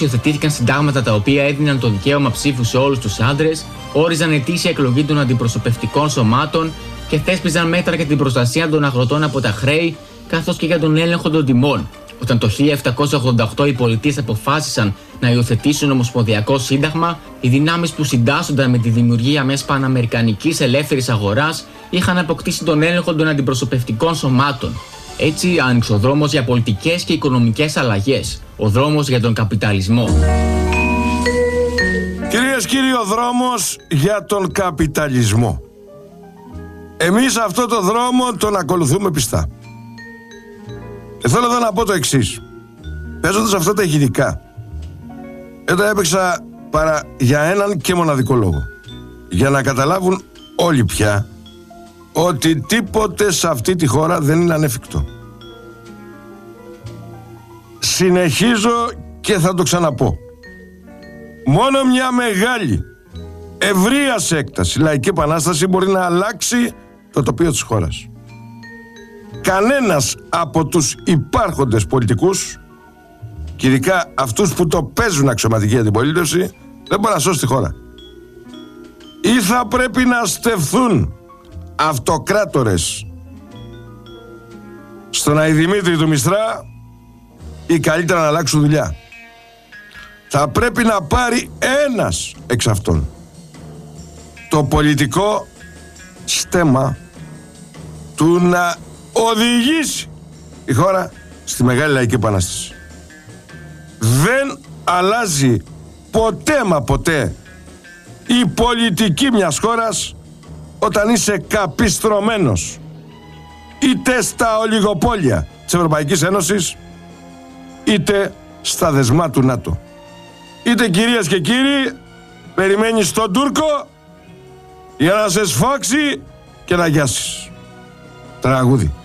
Υιοθετήθηκαν συντάγματα τα οποία έδιναν το δικαίωμα ψήφου σε όλους τους άντρες, όριζαν ετήσια εκλογή των αντιπροσωπευτικών σωμάτων και θέσπιζαν μέτρα για την προστασία των αγροτών από τα χρέη, καθώς και για τον έλεγχο των τιμών. Όταν το 1788 οι πολιτείες αποφάσισαν να υιοθετήσουν ομοσπονδιακό σύνταγμα, οι δυνάμεις που συντάσσονταν με τη δημιουργία μιας παναμερικανικής ελεύθερης αγοράς είχαν αποκτήσει τον έλεγχο των αντιπροσωπευτικών σωμάτων. Έτσι άνοιξε ο δρόμος για πολιτικές και οικονομικές αλλαγές, ο δρόμος για τον καπιταλισμό. Κυρίες και κύριοι, ο δρόμος για τον καπιταλισμό. Εμείς αυτό το δρόμο τον ακολουθούμε πιστά. Θέλω εδώ να πω το εξής. Παίζοντας αυτά τα ηχητικά, εδώ έπαιξα παρά για έναν και μοναδικό λόγο. Για να καταλάβουν όλοι πια ότι τίποτε σε αυτή τη χώρα δεν είναι ανέφικτο. Συνεχίζω και θα το ξαναπώ. Μόνο μια μεγάλη, ευρείας έκταση λαϊκή επανάσταση μπορεί να αλλάξει το τοπίο της χώρας. Κανένας από τους υπάρχοντες πολιτικούς, και ειδικά αυτούς που το παίζουν αξιωματική αντιπολίτευση, δεν μπορεί να σώσει τη χώρα. Ή θα πρέπει να στεφθούν αυτοκράτορες στον Αϊδημήτρη του Μιστρά, ή καλύτερα να αλλάξουν δουλειά. Θα πρέπει να πάρει ένας εξ αυτών το πολιτικό στέμμα του να οδηγήσει η χώρα στη μεγάλη λαϊκή επανάσταση. Δεν αλλάζει ποτέ μα ποτέ η πολιτική μιας χώρας όταν είσαι καπιστρωμένος είτε στα ολιγοπόλια της Ευρωπαϊκής Ένωσης είτε στα δεσμά του ΝΑΤΟ. Είτε, κυρίες και κύριοι, περιμένεις τον Τούρκο για να σε σφάξει και να γιάσεις. Τραγούδι.